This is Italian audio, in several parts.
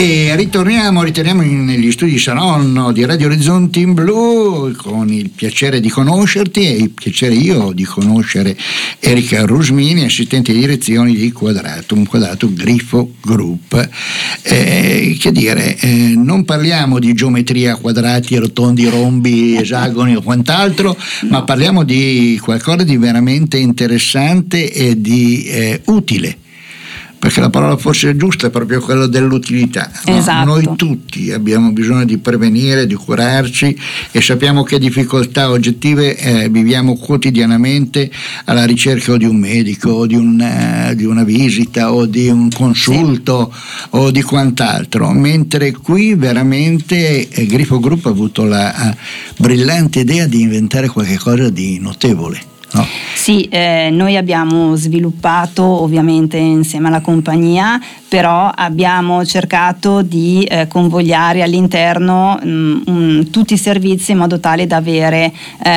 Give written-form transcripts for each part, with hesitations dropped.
E ritorniamo negli studi Saronno di Radio Orizzonti in Blu, con il piacere di conoscerti e il piacere io di conoscere Erika Rusmini, assistente di direzione di Quadratum Grifo Group. Che dire, non parliamo di geometria, quadrati, rotondi, rombi, esagoni o quant'altro, ma parliamo di qualcosa di veramente interessante e di utile. Perché la parola forse giusta è proprio quella dell'utilità. No? Esatto. Noi tutti abbiamo bisogno di prevenire, di curarci, e sappiamo che difficoltà oggettive viviamo quotidianamente alla ricerca o di un medico o di una visita o di un consulto, sì, o di quant'altro, mentre qui veramente Grifo Group ha avuto la brillante idea di inventare qualcosa di notevole. No. Sì, noi abbiamo sviluppato ovviamente insieme alla compagnia, però abbiamo cercato di convogliare all'interno tutti i servizi in modo tale da avere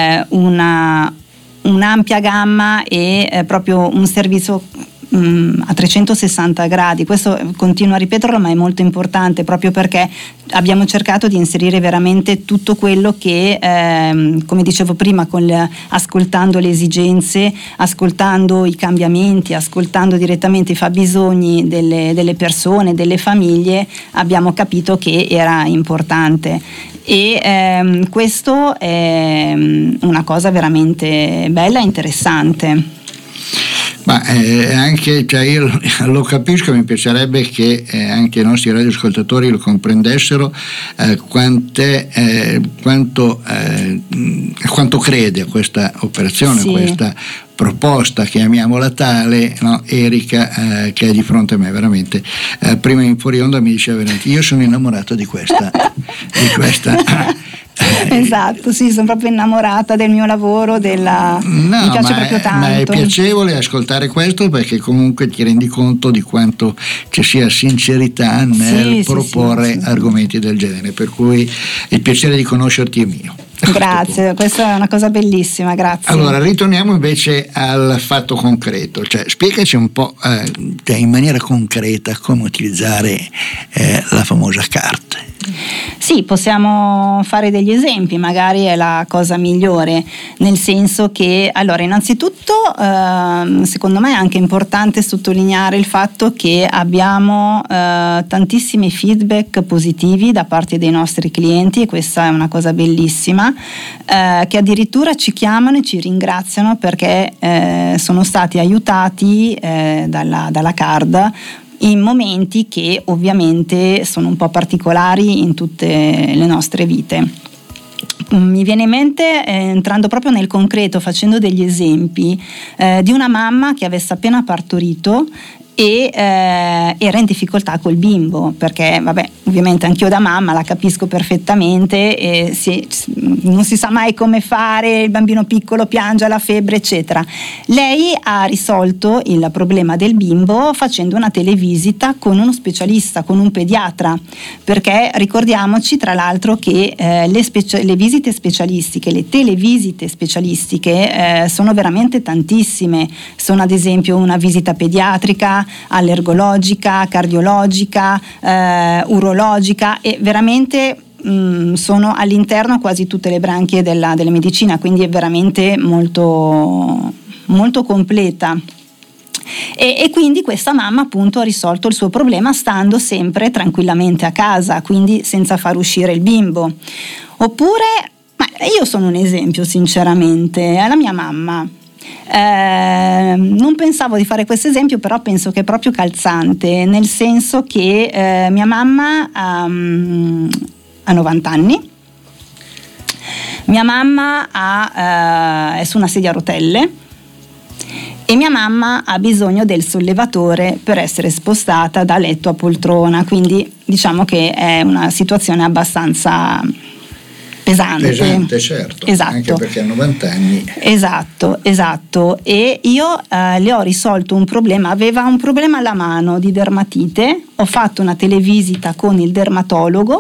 un'ampia gamma e proprio un servizio a 360 gradi. Questo continuo a ripeterlo, ma è molto importante proprio perché abbiamo cercato di inserire veramente tutto quello che, come dicevo prima, ascoltando le esigenze, ascoltando i cambiamenti, ascoltando direttamente i fabbisogni delle persone, delle famiglie, abbiamo capito che era importante. E questo è una cosa veramente bella e interessante. Ma anche, cioè, io lo capisco, mi piacerebbe che anche i nostri radioascoltatori lo comprendessero, quanto crede a questa operazione, sì, questa proposta, chiamiamola tale, no? Erika, che è di fronte a me, veramente, prima in fuori onda mi diceva veramente, io sono innamorato di questa esatto, sì, sono proprio innamorata del mio lavoro, mi piace proprio tanto. Ma è piacevole ascoltare questo, perché comunque ti rendi conto di quanto ci sia sincerità nel proporre argomenti del genere, per cui il piacere di conoscerti è mio. Grazie, questa è una cosa bellissima, grazie. Allora, ritorniamo invece al fatto concreto, cioè spiegaci un po' in maniera concreta come utilizzare la famosa carta. Sì, possiamo fare degli esempi, magari è la cosa migliore, nel senso che, allora, innanzitutto secondo me è anche importante sottolineare il fatto che abbiamo tantissimi feedback positivi da parte dei nostri clienti, e questa è una cosa bellissima, che addirittura ci chiamano e ci ringraziano perché sono stati aiutati dalla card in momenti che ovviamente sono un po' particolari in tutte le nostre vite. Mi viene in mente, entrando proprio nel concreto, facendo degli esempi, di una mamma che avesse appena partorito e era in difficoltà col bimbo, perché vabbè, ovviamente anch'io da mamma la capisco perfettamente, e non si sa mai come fare, il bambino piccolo piange, la febbre eccetera. Lei ha risolto il problema del bimbo facendo una televisita con uno specialista, con un pediatra, perché ricordiamoci tra l'altro che le visite specialistiche, le televisite specialistiche sono veramente tantissime. Sono ad esempio una visita pediatrica, allergologica, cardiologica, urologica, e veramente sono all'interno quasi tutte le branche della medicina, quindi è veramente molto, molto completa. E quindi questa mamma appunto ha risolto il suo problema stando sempre tranquillamente a casa, quindi senza far uscire il bimbo. Oppure, ma io sono un esempio sinceramente, alla mia mamma. Non pensavo di fare questo esempio, però penso che è proprio calzante, nel senso che mia mamma ha 90 anni, mia mamma è su una sedia a rotelle e mia mamma ha bisogno del sollevatore per essere spostata da letto a poltrona, quindi diciamo che è una situazione abbastanza pesante, certo, esatto. Anche perché a 90 anni. Esatto, e io le ho risolto un problema, aveva un problema alla mano di dermatite, ho fatto una televisita con il dermatologo,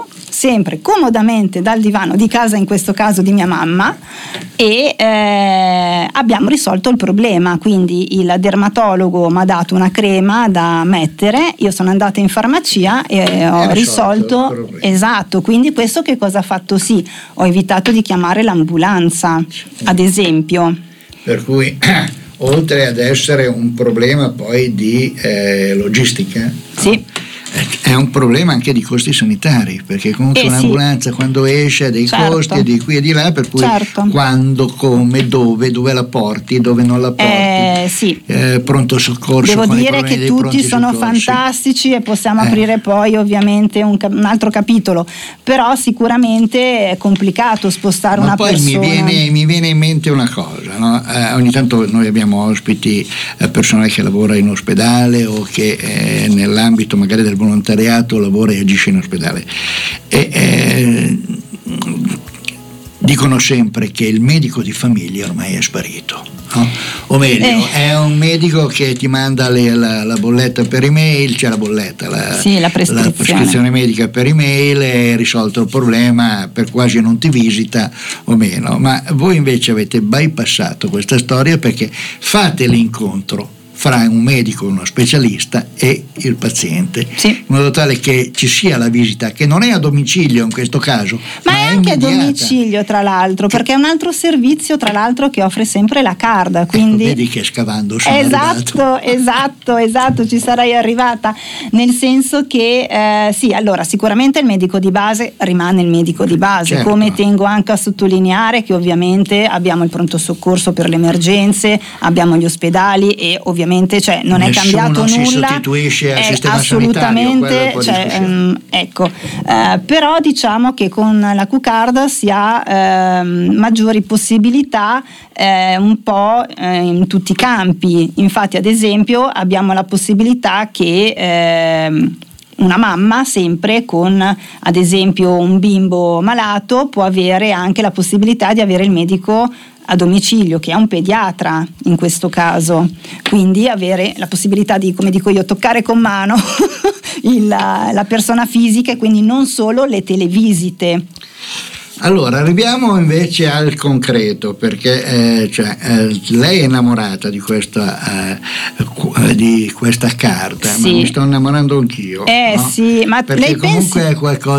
sempre comodamente dal divano di casa, in questo caso di mia mamma, e abbiamo risolto il problema. Quindi il dermatologo mi ha dato una crema da mettere, io sono andata in farmacia e ho risolto, esatto. Quindi questo che cosa ha fatto? Sì, ho evitato di chiamare l'ambulanza, ad esempio. Per cui oltre ad essere un problema poi di logistica, sì, è un problema anche di costi sanitari, perché comunque un'ambulanza quando esce ha dei costi di qui e di là, per cui quando, come, dove la porti, dove non la porti, pronto soccorso. Devo dire che tutti sono fantastici e possiamo aprire poi ovviamente un altro capitolo, però sicuramente è complicato spostare una persona. Poi mi viene in mente una cosa, no? Ogni tanto noi abbiamo ospiti persone che lavora in ospedale o che nell'ambito magari del volontariato lavora e agisce in ospedale, e dicono sempre che il medico di famiglia ormai è sparito, no? O meglio, è un medico che ti manda la bolletta per email, c'è la bolletta, la prescrizione medica per email, è risolto il problema, per quasi non ti visita o meno. Ma voi invece avete bypassato questa storia, perché fate l'incontro fra un medico, uno specialista e il paziente, in modo tale che ci sia la visita, che non è a domicilio in questo caso, ma è anche immediata. A domicilio, tra l'altro, perché è un altro servizio, tra l'altro, che offre sempre la CARD, quindi vedi che scavando sono esatto, ci sarei arrivata, nel senso che allora sicuramente il medico di base rimane il medico di base, come tengo anche a sottolineare che ovviamente abbiamo il pronto soccorso per le emergenze, abbiamo gli ospedali e ovviamente non è cambiato si nulla, sostituisce al sistema assolutamente, però diciamo che con la Q-Card si ha maggiori possibilità un po' in tutti i campi. Infatti, ad esempio, abbiamo la possibilità che una mamma, sempre con ad esempio un bimbo malato, può avere anche la possibilità di avere il medico a domicilio, che è un pediatra in questo caso, quindi avere la possibilità di, come dico io, toccare con mano la persona fisica, e quindi non solo le televisite. Allora, arriviamo invece al concreto, perché lei è innamorata di questa carta, ma mi sto innamorando anch'io. Sì, ma perché lei comunque è qualcosa